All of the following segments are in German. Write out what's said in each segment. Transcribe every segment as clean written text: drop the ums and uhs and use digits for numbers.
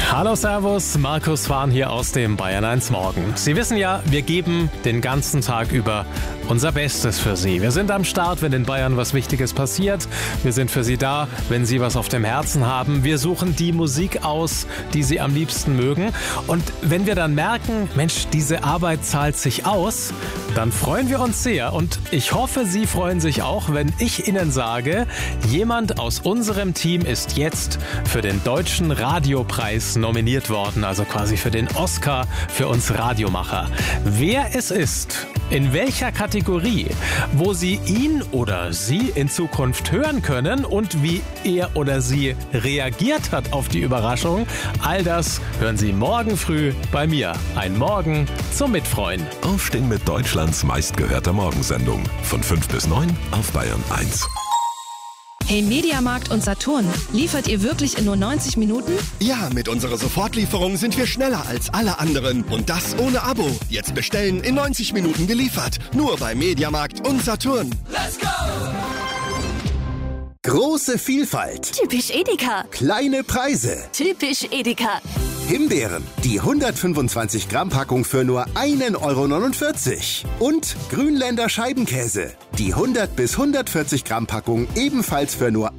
Hallo Servus, Markus Fahn hier aus dem Bayern 1 Morgen. Sie wissen ja, wir geben den ganzen Tag über unser Bestes für Sie. Wir sind am Start, wenn in Bayern was Wichtiges passiert. Wir sind für Sie da, wenn Sie was auf dem Herzen haben. Wir suchen die Musik aus, die Sie am liebsten mögen. Und wenn wir dann merken, Mensch, diese Arbeit zahlt sich aus, dann freuen wir uns sehr. Und ich hoffe, Sie freuen sich auch, wenn ich Ihnen sage, jemand aus unserem Team ist jetzt für den Deutschen Radiopreis nominiert worden, also quasi für den Oscar für uns Radiomacher. Wer es ist, in welcher Kategorie, wo Sie ihn oder sie in Zukunft hören können und wie er oder sie reagiert hat auf die Überraschung, all das hören Sie morgen früh bei mir. Ein Morgen zum Mitfreuen. Aufstehen mit Deutschlands meistgehörter Morgensendung. Von 5 bis 9 auf Bayern 1. Hey Mediamarkt und Saturn, liefert ihr wirklich in nur 90 Minuten? Ja, mit unserer Sofortlieferung sind wir schneller als alle anderen. Und das ohne Abo. Jetzt bestellen, in 90 Minuten geliefert. Nur bei Mediamarkt und Saturn. Let's go! Große Vielfalt. Typisch Edeka. Kleine Preise. Typisch Edeka. Himbeeren, die 125 Gramm Packung für nur 1,49 €. Und Grünländer Scheibenkäse, die 100 bis 140 Gramm Packung ebenfalls für nur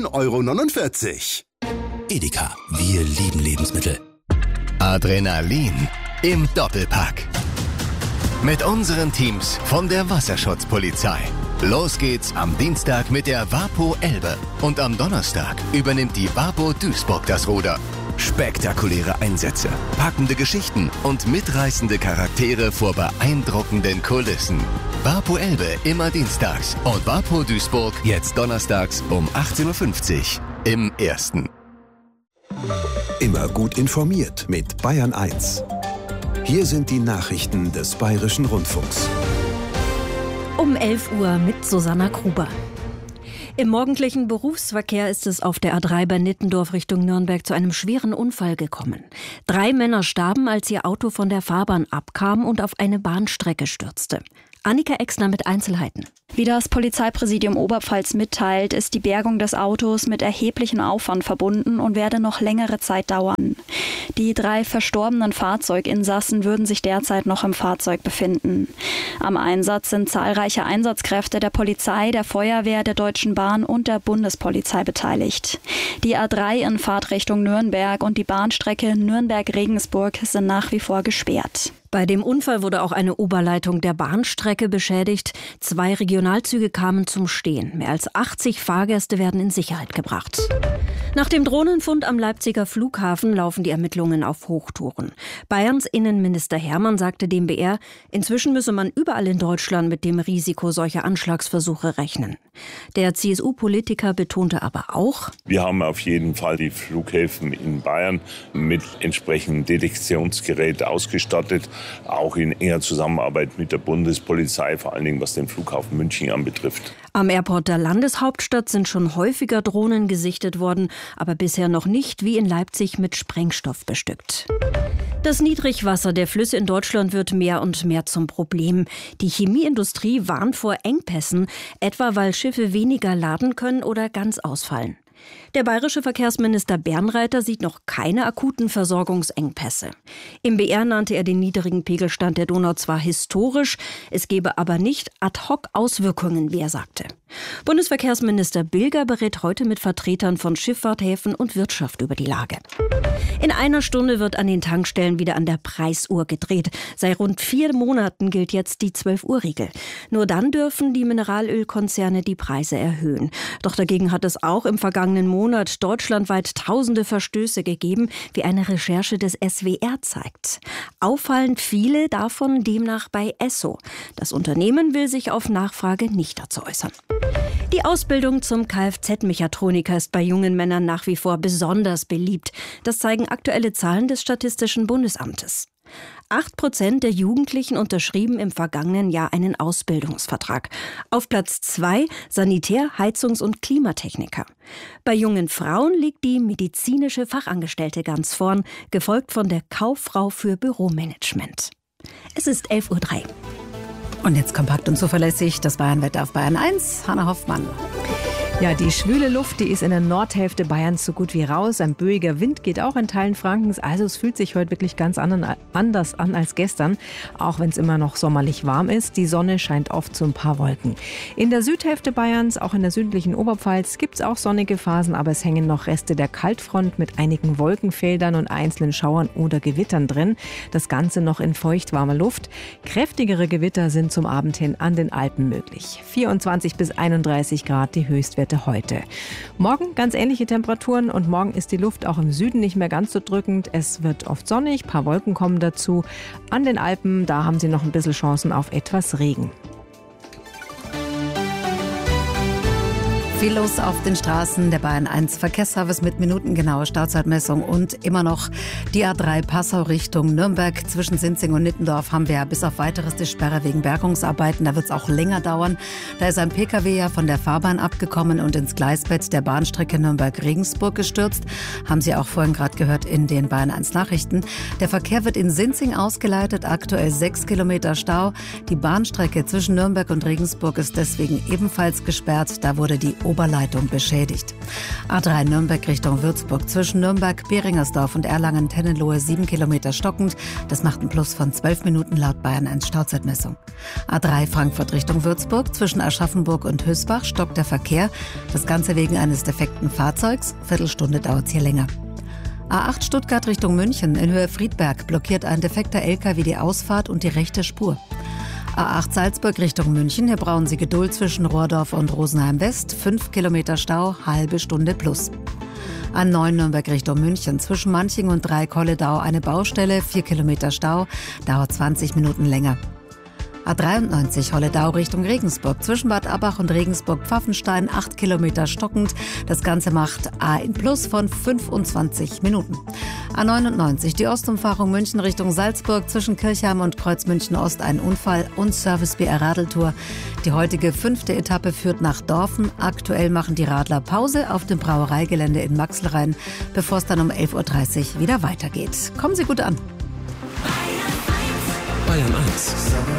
1,49 €. Edeka, wir lieben Lebensmittel. Adrenalin im Doppelpack. Mit unseren Teams von der Wasserschutzpolizei. Los geht's am Dienstag mit der Vapo Elbe. Und am Donnerstag übernimmt die Vapo Duisburg das Ruder. Spektakuläre Einsätze, packende Geschichten und mitreißende Charaktere vor beeindruckenden Kulissen. Vapo Elbe immer dienstags und Vapo Duisburg jetzt donnerstags um 18:50 Uhr im Ersten. Immer gut informiert mit Bayern 1. Hier sind die Nachrichten des Bayerischen Rundfunks. Um 11 Uhr mit Susanna Gruber. Im morgendlichen Berufsverkehr ist es auf der A3 bei Nittendorf Richtung Nürnberg zu einem schweren Unfall gekommen. 3 Männer starben, als ihr Auto von der Fahrbahn abkam und auf eine Bahnstrecke stürzte. Annika Exner mit Einzelheiten. Wie das Polizeipräsidium Oberpfalz mitteilt, ist die Bergung des Autos mit erheblichem Aufwand verbunden und werde noch längere Zeit dauern. Die 3 verstorbenen Fahrzeuginsassen würden sich derzeit noch im Fahrzeug befinden. Am Einsatz sind zahlreiche Einsatzkräfte der Polizei, der Feuerwehr, der Deutschen Bahn und der Bundespolizei beteiligt. Die A3 in Fahrtrichtung Nürnberg und die Bahnstrecke Nürnberg-Regensburg sind nach wie vor gesperrt. Bei dem Unfall wurde auch eine Oberleitung der Bahnstrecke beschädigt. 2 Regionalzüge kamen zum Stehen. Mehr als 80 Fahrgäste werden in Sicherheit gebracht. Nach dem Drohnenfund am Leipziger Flughafen laufen die Ermittlungen auf Hochtouren. Bayerns Innenminister Hermann sagte dem BR, inzwischen müsse man überall in Deutschland mit dem Risiko solcher Anschlagsversuche rechnen. Der CSU-Politiker betonte aber auch: Wir haben auf jeden Fall die Flughäfen in Bayern mit entsprechendem Detektionsgerät ausgestattet, auch in enger Zusammenarbeit mit der Bundespolizei, vor allen Dingen was den Flughafen München anbetrifft. Am Airport der Landeshauptstadt sind schon häufiger Drohnen gesichtet worden, aber bisher noch nicht wie in Leipzig mit Sprengstoff bestückt. Das Niedrigwasser der Flüsse in Deutschland wird mehr und mehr zum Problem. Die Chemieindustrie warnt vor Engpässen, etwa weil Schiffe weniger laden können oder ganz ausfallen. Der bayerische Verkehrsminister Bernreiter sieht noch keine akuten Versorgungsengpässe. Im BR nannte er den niedrigen Pegelstand der Donau zwar historisch, es gebe aber nicht Ad-hoc-Auswirkungen, wie er sagte. Bundesverkehrsminister Bilger berät heute mit Vertretern von Schifffahrt, Häfen und Wirtschaft über die Lage. In einer Stunde wird an den Tankstellen wieder an der Preisuhr gedreht. Seit rund 4 Monaten gilt jetzt die 12-Uhr-Regel. Nur dann dürfen die Mineralölkonzerne die Preise erhöhen. Doch dagegen hat es auch im vergangenen Monat deutschlandweit tausende Verstöße gegeben, wie eine Recherche des SWR zeigt. Auffallend viele davon demnach bei Esso. Das Unternehmen will sich auf Nachfrage nicht dazu äußern. Die Ausbildung zum Kfz-Mechatroniker ist bei jungen Männern nach wie vor besonders beliebt. Das zeigen aktuelle Zahlen des Statistischen Bundesamtes. 8% der Jugendlichen unterschrieben im vergangenen Jahr einen Ausbildungsvertrag. Auf Platz 2 Sanitär-, Heizungs- und Klimatechniker. Bei jungen Frauen liegt die medizinische Fachangestellte ganz vorn, gefolgt von der Kauffrau für Büromanagement. Es ist 11:03 Uhr. Und jetzt kompakt und zuverlässig das Bayernwetter auf Bayern 1. Hanna Hoffmann. Ja, die schwüle Luft, die ist in der Nordhälfte Bayerns so gut wie raus. Ein böiger Wind geht auch in Teilen Frankens. Also es fühlt sich heute wirklich ganz anders an als gestern, auch wenn es immer noch sommerlich warm ist. Die Sonne scheint oft zu ein paar Wolken. In der Südhälfte Bayerns, auch in der südlichen Oberpfalz, gibt es auch sonnige Phasen, aber es hängen noch Reste der Kaltfront mit einigen Wolkenfeldern und einzelnen Schauern oder Gewittern drin. Das Ganze noch in feuchtwarmer Luft. Kräftigere Gewitter sind zum Abend hin an den Alpen möglich. 24 bis 31 Grad die Höchstwerte heute. Morgen ganz ähnliche Temperaturen und morgen ist die Luft auch im Süden nicht mehr ganz so drückend. Es wird oft sonnig, ein paar Wolken kommen dazu. An den Alpen, da haben Sie noch ein bisschen Chancen auf etwas Regen. Viel los auf den Straßen. Der Bayern 1 Verkehrsservice mit minutengenauer Startzeitmessung und immer noch die A3 Passau Richtung Nürnberg. Zwischen Sinzing und Nittendorf haben wir bis auf weiteres die Sperre wegen Bergungsarbeiten. Da wird es auch länger dauern. Da ist ein Pkw ja von der Fahrbahn abgekommen und ins Gleisbett der Bahnstrecke Nürnberg-Regensburg gestürzt. Haben Sie auch vorhin gerade gehört in den Bayern 1 Nachrichten. Der Verkehr wird in Sinzing ausgeleitet. Aktuell 6 Kilometer Stau. Die Bahnstrecke zwischen Nürnberg und Regensburg ist deswegen ebenfalls gesperrt. Da wurde die Oberleitung beschädigt. A3 Nürnberg Richtung Würzburg zwischen Nürnberg, Beringersdorf und Erlangen-Tennenlohe 7 Kilometer stockend. Das macht einen Plus von 12 Minuten laut Bayern 1 Stauzeitmessung. A3 Frankfurt Richtung Würzburg zwischen Aschaffenburg und Hösbach stockt der Verkehr. Das Ganze wegen eines defekten Fahrzeugs. Viertelstunde dauert es hier länger. A8 Stuttgart Richtung München in Höhe Friedberg blockiert ein defekter LKW die Ausfahrt und die rechte Spur. A8 Salzburg Richtung München, hier brauchen Sie Geduld zwischen Rohrdorf und Rosenheim West. 5 Kilometer Stau, halbe Stunde plus. A9 Nürnberg Richtung München, zwischen Manching und Dreikolledau eine Baustelle, 4 Kilometer Stau, dauert 20 Minuten länger. A93 Holledau Richtung Regensburg, zwischen Bad Abbach und Regensburg-Pfaffenstein, 8 Kilometer stockend. Das Ganze macht ein Plus von 25 Minuten. A99 die Ostumfahrung München Richtung Salzburg, zwischen Kirchheim und Kreuzmünchen-Ost ein Unfall und Service BR Radeltour. Die heutige 5. Etappe führt nach Dorfen. Aktuell machen die Radler Pause auf dem Brauereigelände in Maxlrhein, bevor es dann um 11.30 Uhr wieder weitergeht. Kommen Sie gut an. Bayern 1.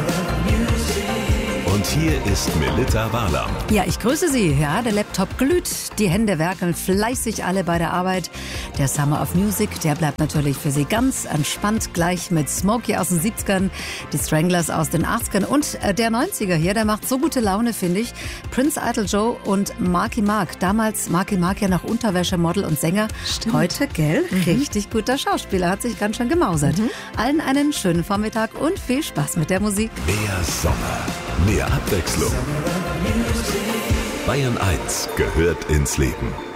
Und hier ist Melitta Walam. Ja, ich grüße Sie. Ja, der Laptop glüht, die Hände werkeln fleißig alle bei der Arbeit. Der Summer of Music, der bleibt natürlich für Sie ganz entspannt, gleich mit Smokey aus den 70ern, die Stranglers aus den 80ern und der 90er hier, der macht so gute Laune, finde ich. Prince Idol Joe und Marky Mark. Damals Marky Mark ja noch Unterwäschemodel und Sänger. Stimmt. Heute, gell, richtig guter Schauspieler, hat sich ganz schön gemausert. Allen einen schönen Vormittag und viel Spaß mit der Musik. Mehr Sommer, mehr Abwechslung. Bayern 1 gehört ins Leben.